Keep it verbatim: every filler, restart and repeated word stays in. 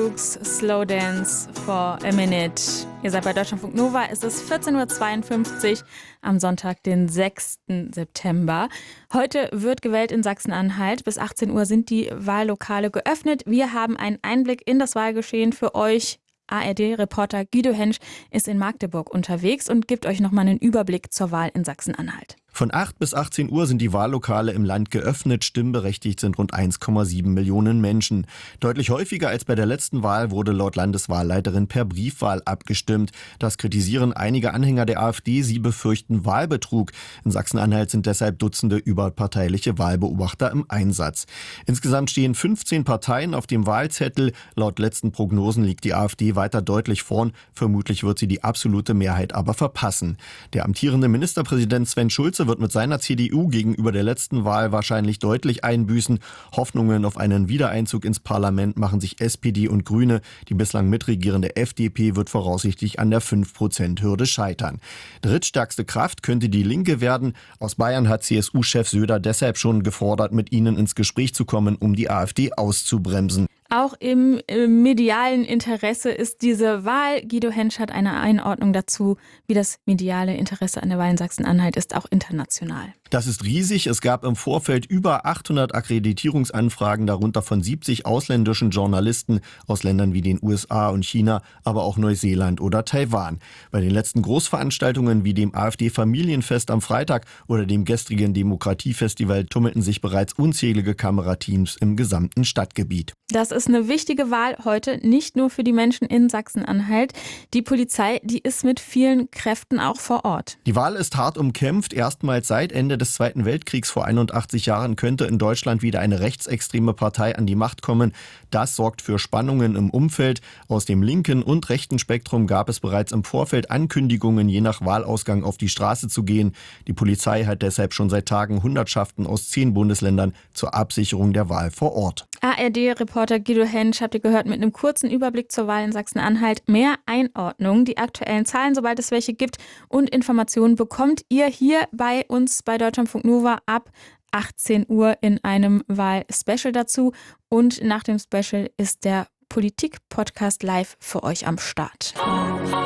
Brooks, Slow Dance for a Minute. Ihr seid bei Deutschlandfunk Nova, es ist vierzehn Uhr zweiundfünfzig am Sonntag, den sechsten September. Heute wird gewählt in Sachsen-Anhalt. Bis achtzehn Uhr sind die Wahllokale geöffnet. Wir haben einen Einblick in das Wahlgeschehen für euch. A R D-Reporter Guido Hensch ist in Magdeburg unterwegs und gibt euch nochmal einen Überblick zur Wahl in Sachsen-Anhalt. Von acht bis achtzehn Uhr sind die Wahllokale im Land geöffnet. Stimmberechtigt sind rund eins Komma sieben Millionen Menschen. Deutlich häufiger als bei der letzten Wahl wurde laut Landeswahlleiterin per Briefwahl abgestimmt. Das kritisieren einige Anhänger der AfD. Sie befürchten Wahlbetrug. In Sachsen-Anhalt sind deshalb Dutzende überparteiliche Wahlbeobachter im Einsatz. Insgesamt stehen fünfzehn Parteien auf dem Wahlzettel. Laut letzten Prognosen liegt die AfD weiter deutlich vorn. Vermutlich wird sie die absolute Mehrheit aber verpassen. Der amtierende Ministerpräsident Sven Schulze wird mit seiner C D U gegenüber der letzten Wahl wahrscheinlich deutlich einbüßen. Hoffnungen auf einen Wiedereinzug ins Parlament machen sich S P D und Grüne. Die bislang mitregierende F D P wird voraussichtlich an der fünf Prozent Hürde scheitern. Drittstärkste Kraft könnte die Linke werden. Aus Bayern hat C S U-Chef Söder deshalb schon gefordert, mit ihnen ins Gespräch zu kommen, um die AfD auszubremsen. Auch im äh, medialen Interesse ist diese Wahl. Guido Hensch hat eine Einordnung dazu, wie das mediale Interesse an der Wahl in Sachsen-Anhalt ist, auch international. Das ist riesig. Es gab im Vorfeld über achthundert Akkreditierungsanfragen, darunter von siebzig ausländischen Journalisten aus Ländern wie den U S A und China, aber auch Neuseeland oder Taiwan. Bei den letzten Großveranstaltungen wie dem AfD-Familienfest am Freitag oder dem gestrigen Demokratiefestival tummelten sich bereits unzählige Kamerateams im gesamten Stadtgebiet. Das ist eine wichtige Wahl heute, nicht nur für die Menschen in Sachsen-Anhalt. Die Polizei, die ist mit vielen Kräften auch vor Ort. Die Wahl ist hart umkämpft. Erstmals seit Ende des Zweiten Weltkriegs vor einundachtzig Jahren könnte in Deutschland wieder eine rechtsextreme Partei an die Macht kommen. Das sorgt für Spannungen im Umfeld. Aus dem linken und rechten Spektrum gab es bereits im Vorfeld Ankündigungen, je nach Wahlausgang auf die Straße zu gehen. Die Polizei hat deshalb schon seit Tagen Hundertschaften aus zehn Bundesländern zur Absicherung der Wahl vor Ort. A R D-Reporter Guido Hensch, habt ihr gehört, mit einem kurzen Überblick zur Wahl in Sachsen-Anhalt. Mehr Einordnungen, die aktuellen Zahlen, sobald es welche gibt, und Informationen bekommt ihr hier bei uns bei Deutschlandfunk Nova ab achtzehn Uhr in einem Wahl-Special dazu. Und nach dem Special ist der Politik-Podcast live für euch am Start.